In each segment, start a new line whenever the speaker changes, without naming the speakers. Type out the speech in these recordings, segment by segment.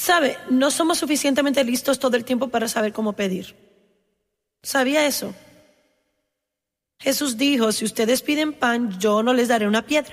¿Sabe? No somos suficientemente listos todo el tiempo para saber cómo pedir. ¿Sabía eso? Jesús dijo, si ustedes piden pan, yo no les daré una piedra.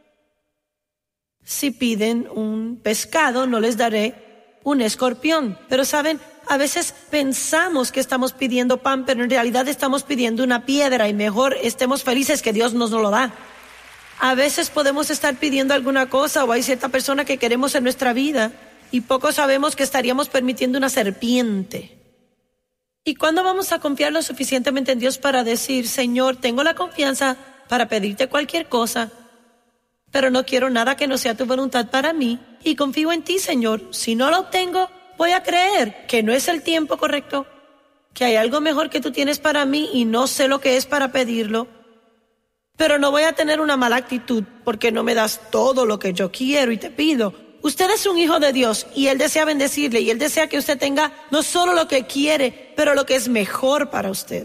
Si piden un pescado, no les daré un escorpión. Pero ¿saben? A veces pensamos que estamos pidiendo pan, pero en realidad estamos pidiendo una piedra y mejor estemos felices que Dios nos lo da. A veces podemos estar pidiendo alguna cosa o hay cierta persona que queremos en nuestra vida y poco sabemos que estaríamos permitiendo una serpiente. ¿Y cuándo vamos a confiar lo suficientemente en Dios para decir, Señor, tengo la confianza para pedirte cualquier cosa, pero no quiero nada que no sea tu voluntad para mí y confío en ti, Señor. Si no lo obtengo, voy a creer que no es el tiempo correcto, que hay algo mejor que tú tienes para mí y no sé lo que es para pedirlo. Pero no voy a tener una mala actitud porque no me das todo lo que yo quiero y te pido. Usted es un hijo de Dios y Él desea bendecirle y Él desea que usted tenga no solo lo que quiere, pero lo que es mejor para usted.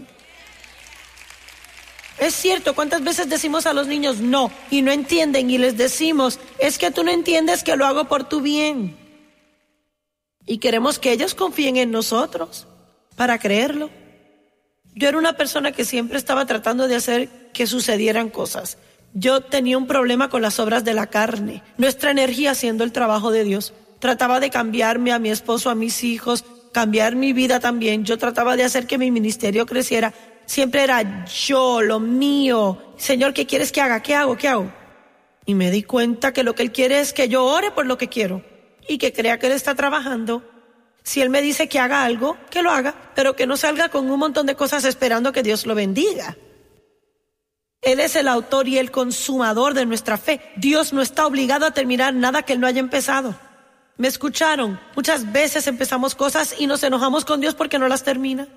Es cierto, ¿cuántas veces decimos a los niños no y no entienden y les decimos, es que tú no entiendes que lo hago por tu bien? Y queremos que ellos confíen en nosotros para creerlo. Yo era una persona que siempre estaba tratando de hacer que sucedieran cosas. Yo tenía un problema con las obras de la carne, nuestra energía haciendo el trabajo de Dios. Trataba de cambiarme a mi esposo, a mis hijos, cambiar mi vida también. Yo trataba de hacer que mi ministerio creciera. Siempre era yo, lo mío. Señor, ¿qué quieres que haga? ¿Qué hago? ¿Qué hago? Y me di cuenta que lo que Él quiere es que yo ore por lo que quiero y que crea que Él está trabajando. Si Él me dice que haga algo, que lo haga, pero que no salga con un montón de cosas esperando que Dios lo bendiga. Él es el autor y el consumador de nuestra fe. Dios no está obligado a terminar nada que Él no haya empezado. ¿Me escucharon? Muchas veces empezamos cosas y nos enojamos con Dios porque no las termina.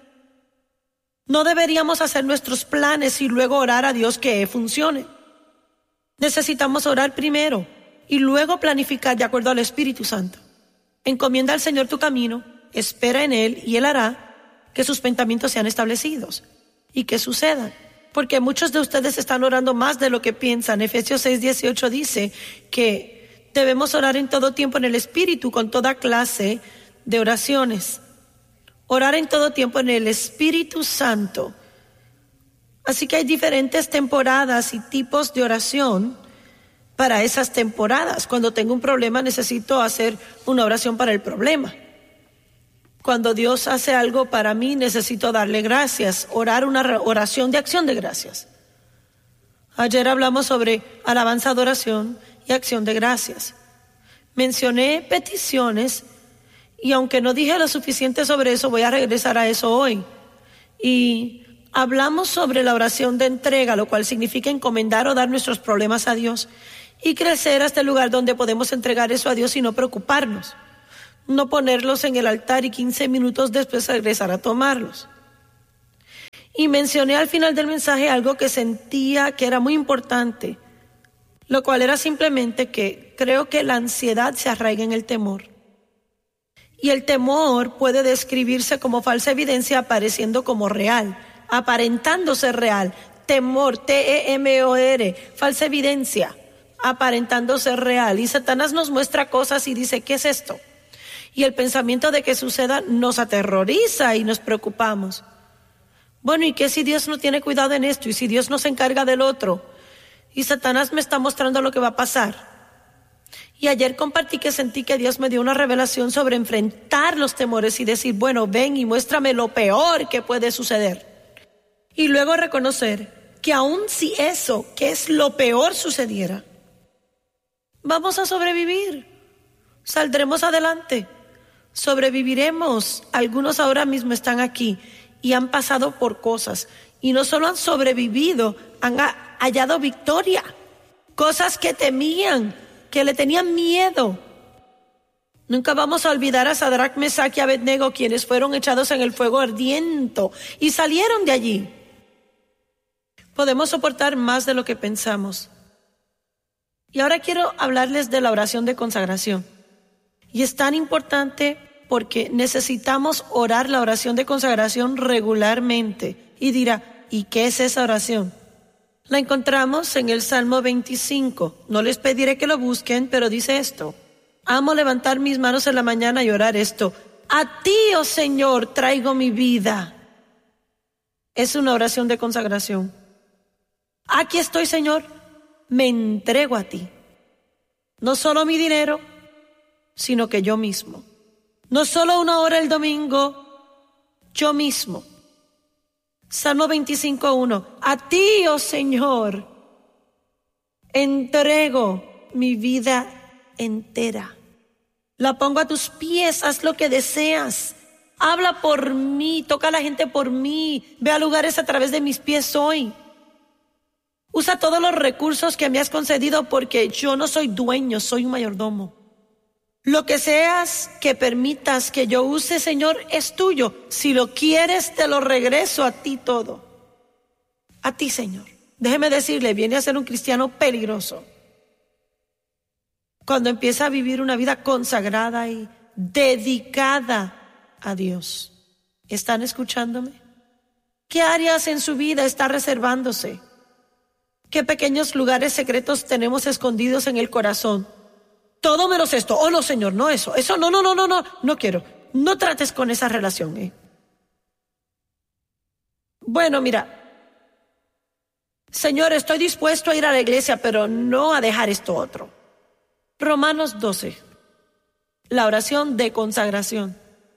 No deberíamos hacer nuestros planes y luego orar a Dios que funcione. Necesitamos orar primero y luego planificar de acuerdo al Espíritu Santo. Encomienda al Señor tu camino, espera en Él y Él hará que sus pensamientos sean establecidos y que sucedan. Porque muchos de ustedes están orando más de lo que piensan. Efesios 6:18 dice que debemos orar en todo tiempo en el Espíritu con toda clase de oraciones. Orar en todo tiempo en el Espíritu Santo. Así que hay diferentes temporadas y tipos de oración para esas temporadas. Cuando tengo un problema necesito hacer una oración para el problema. Cuando Dios hace algo para mí necesito darle gracias, orar una oración de acción de gracias. Ayer hablamos sobre alabanza, adoración y acción de gracias. Mencioné peticiones y aunque no dije lo suficiente sobre eso, voy a regresar a eso hoy. Y hablamos sobre la oración de entrega, lo cual significa encomendar o dar nuestros problemas a Dios y crecer hasta el lugar donde podemos entregar eso a Dios y no preocuparnos. No ponerlos en el altar y 15 minutos después regresar a tomarlos. Y mencioné al final del mensaje algo que sentía que era muy importante, lo cual era simplemente que creo que la ansiedad se arraiga en el temor. Y el temor puede describirse como falsa evidencia apareciendo como real, aparentándose real. Temor, T-E-M-O-R, falsa evidencia, aparentándose real. Y Satanás nos muestra cosas y dice, ¿qué es esto? Y el pensamiento de que suceda nos aterroriza y nos preocupamos. Bueno, ¿y qué si Dios no tiene cuidado en esto? ¿Y si Dios no se encarga del otro? Y Satanás me está mostrando lo que va a pasar. Y ayer compartí que sentí que Dios me dio una revelación sobre enfrentar los temores y decir, bueno, ven y muéstrame lo peor que puede suceder. Y luego reconocer que aun si eso, que es lo peor, sucediera, vamos a sobrevivir. Saldremos adelante. Sobreviviremos. Algunos ahora mismo están aquí y han pasado por cosas y no solo han sobrevivido, han hallado victoria. Cosas que temían, que le tenían miedo. Nunca vamos a olvidar a Sadrach, Mesach y Abednego, quienes fueron echados en el fuego ardiente y salieron de allí. Podemos soportar más de lo que pensamos. Y ahora quiero hablarles de la oración de consagración. Y es tan importante porque necesitamos orar la oración de consagración regularmente. Y dirá, ¿y qué es esa oración? La encontramos en el Salmo 25. No les pediré que lo busquen, pero dice esto: Amo levantar mis manos en la mañana y orar esto. A ti, oh Señor, traigo mi vida. Es una oración de consagración. Aquí estoy, Señor, me entrego a ti. No solo mi dinero, sino que yo mismo. No solo una hora el domingo, yo mismo. Salmo 25:1. A ti, oh Señor, entrego mi vida entera. La pongo a tus pies, haz lo que deseas. Habla por mí, toca a la gente por mí. Ve a lugares a través de mis pies hoy. Usa todos los recursos que me has concedido porque yo no soy dueño, soy un mayordomo. Lo que seas que permitas que yo use, Señor, es tuyo. Si lo quieres, te lo regreso a ti todo. A ti, Señor. Déjeme decirle, viene a ser un cristiano peligroso cuando empieza a vivir una vida consagrada y dedicada a Dios. ¿Están escuchándome? ¿Qué áreas en su vida está reservándose? ¿Qué pequeños lugares secretos tenemos escondidos en el corazón? Todo menos esto. Oh, no, Señor, no eso. Eso, no quiero. No trates con esa relación, Bueno, mira. Señor, estoy dispuesto a ir a la iglesia, pero no a dejar esto otro. Romanos 12. La oración de consagración.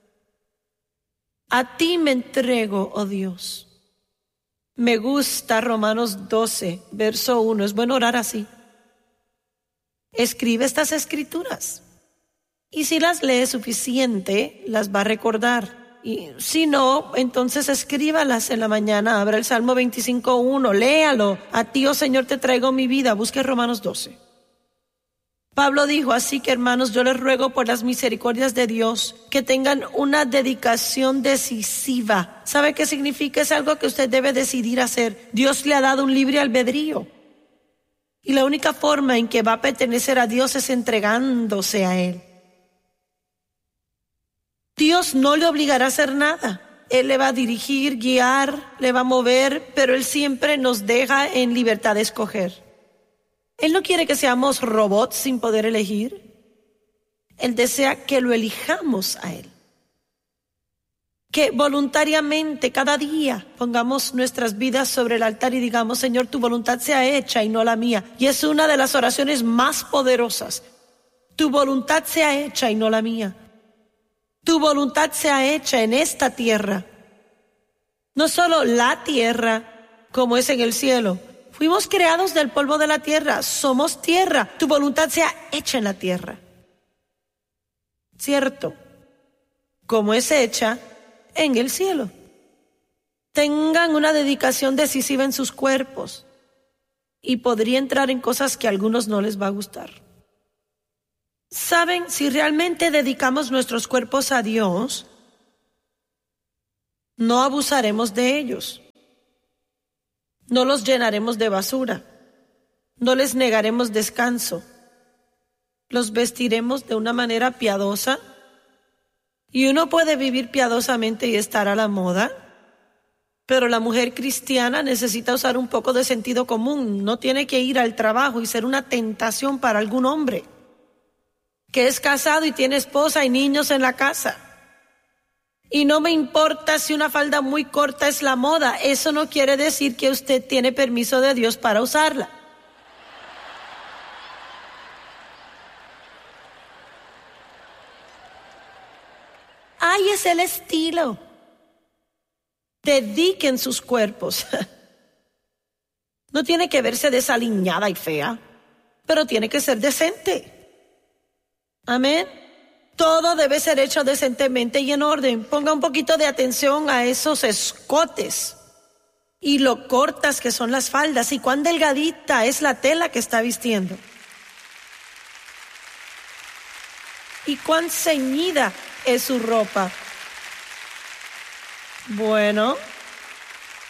A ti me entrego, oh Dios. Me gusta Romanos 12, verso 1. Es bueno orar así. Escribe estas escrituras. Y si las lees suficiente, las va a recordar. Y si no, entonces escríbalas en la mañana. Abra el Salmo 25:1, léalo. A ti, oh Señor, te traigo mi vida. Busque Romanos 12. Pablo dijo, así que hermanos, yo les ruego por las misericordias de Dios que tengan una dedicación decisiva. ¿Sabe qué significa? Es algo que usted debe decidir hacer. Dios le ha dado un libre albedrío. Y la única forma en que va a pertenecer a Dios es entregándose a Él. Dios no le obligará a hacer nada. Él le va a dirigir, guiar, le va a mover, pero Él siempre nos deja en libertad de escoger. Él no quiere que seamos robots sin poder elegir. Él desea que lo elijamos a Él. Que voluntariamente cada día pongamos nuestras vidas sobre el altar y digamos, Señor, tu voluntad sea hecha y no la mía. Y es una de las oraciones más poderosas. Tu voluntad sea hecha y no la mía. Tu voluntad sea hecha en esta tierra. No solo la tierra como es en el cielo. Fuimos creados del polvo de la tierra, somos tierra. Tu voluntad sea hecha en la tierra. ¿Cierto? Como es hecha en el cielo. Tengan una dedicación decisiva en sus cuerpos. Y podría entrar en cosas que a algunos no les va a gustar. ¿Saben? Si realmente dedicamos nuestros cuerpos a Dios, no abusaremos de ellos. No los llenaremos de basura. No les negaremos descanso. Los vestiremos de una manera piadosa. Y uno puede vivir piadosamente y estar a la moda. Pero la mujer cristiana necesita usar un poco de sentido común. No tiene que ir al trabajo y ser una tentación para algún hombre que es casado y tiene esposa y niños en la casa. Y no me importa si una falda muy corta es la moda. Eso no quiere decir que usted tiene permiso de Dios para usarla. Ahí es el estilo. Dediquen sus cuerpos. No tiene que verse desaliñada y fea, pero tiene que ser decente. Amén. Todo debe ser hecho decentemente y en orden. Ponga un poquito de atención a esos escotes y lo cortas que son las faldas y cuán delgadita es la tela que está vistiendo. Y cuán ceñida es su ropa. Bueno,